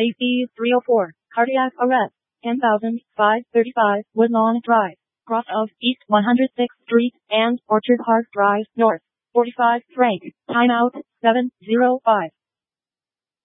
AC 304, cardiac arrest, 10,535 Woodlawn Drive, cross of East 106th Street and Orchard Park Drive North, 45 Frank, timeout, 7:05.